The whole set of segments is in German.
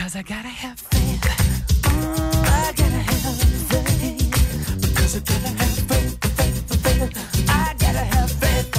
'Cause I gotta have faith. I gotta have faith. Because I gotta have faith, I gotta have faith.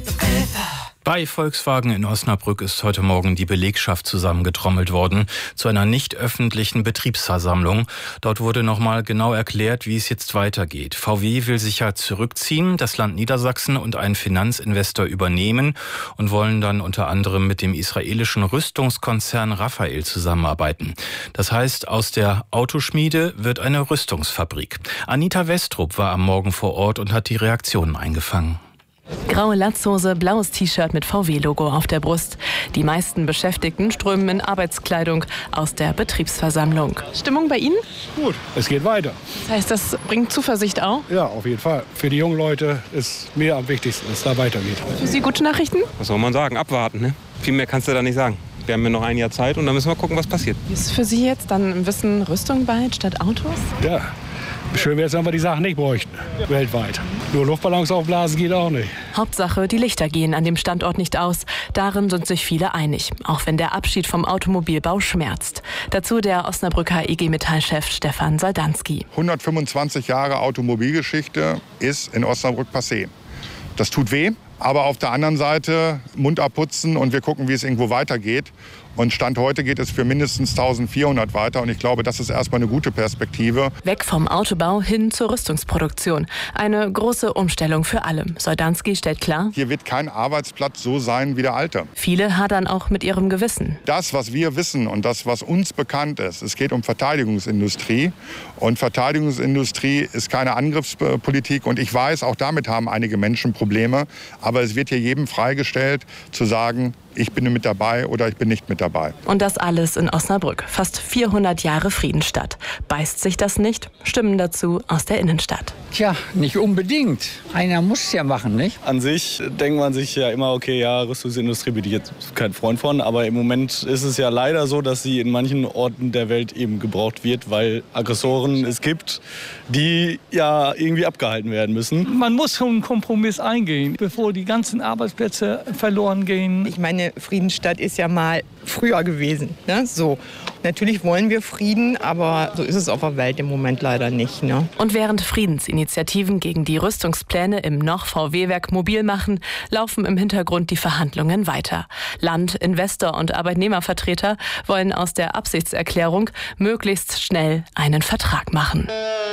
Bei Volkswagen in Osnabrück ist heute Morgen die Belegschaft zusammengetrommelt worden zu einer nicht öffentlichen Betriebsversammlung. Dort wurde nochmal genau erklärt, wie es jetzt weitergeht. VW will sich ja zurückziehen, das Land Niedersachsen und einen Finanzinvestor übernehmen und wollen dann unter anderem mit dem israelischen Rüstungskonzern Rafael zusammenarbeiten. Das heißt, aus der Autoschmiede wird eine Rüstungsfabrik. Anita Westrup war am Morgen vor Ort und hat die Reaktionen eingefangen. Graue Latzhose, blaues T-Shirt mit VW-Logo auf der Brust. Die meisten Beschäftigten strömen in Arbeitskleidung aus der Betriebsversammlung. Stimmung bei Ihnen? Gut, es geht weiter. Das heißt, das bringt Zuversicht auch? Ja, auf jeden Fall. Für die jungen Leute ist mir am wichtigsten, dass es da weitergeht. Für Sie gute Nachrichten? Was soll man sagen? Abwarten, ne? Viel mehr kannst du da nicht sagen. Wir haben ja noch ein Jahr Zeit und dann müssen wir gucken, was passiert. Wie ist für Sie jetzt dann im Wissen Rüstung bald statt Autos? Ja, schön wäre es, wenn wir die Sachen nicht bräuchten, weltweit. Nur Luftballons aufblasen geht auch nicht. Hauptsache, die Lichter gehen an dem Standort nicht aus. Darin sind sich viele einig, auch wenn der Abschied vom Automobilbau schmerzt. Dazu der Osnabrücker IG Metall-Chef Stefan Saldanski. 125 Jahre Automobilgeschichte ist in Osnabrück passé. Das tut weh, aber auf der anderen Seite Mund abputzen und wir gucken, wie es irgendwo weitergeht. Und Stand heute geht es für mindestens 1400 weiter. Und ich glaube, das ist erstmal eine gute Perspektive. Weg vom Autobau hin zur Rüstungsproduktion. Eine große Umstellung für alle. Saldanski stellt klar: Hier wird kein Arbeitsplatz so sein wie der alte. Viele hadern auch mit ihrem Gewissen. Das, was wir wissen und das, was uns bekannt ist, es geht um Verteidigungsindustrie. Und Verteidigungsindustrie ist keine Angriffspolitik. Und ich weiß, auch damit haben einige Menschen Probleme. Aber es wird hier jedem freigestellt, zu sagen, ich bin mit dabei oder ich bin nicht mit dabei. Und das alles in Osnabrück. Fast 400 Jahre Friedensstadt. Beißt sich das nicht? Stimmen dazu aus der Innenstadt. Tja, nicht unbedingt. Einer muss es ja machen, nicht? An sich denkt man sich ja immer, okay, ja, Rüstungsindustrie bin ich jetzt kein Freund von. Aber im Moment ist es ja leider so, dass sie in manchen Orten der Welt eben gebraucht wird, weil Aggressoren es gibt, die ja irgendwie abgehalten werden müssen. Man muss schon einen Kompromiss eingehen, bevor die ganzen Arbeitsplätze verloren gehen. Ich meine, Friedensstadt ist ja mal früher gewesen. Ne? So. Natürlich wollen wir Frieden, aber so ist es auf der Welt im Moment leider nicht. Ne? Und während Friedensinitiativen gegen die Rüstungspläne im noch VW-Werk mobil machen, laufen im Hintergrund die Verhandlungen weiter. Land, Investor und Arbeitnehmervertreter wollen aus der Absichtserklärung möglichst schnell einen Vertrag machen.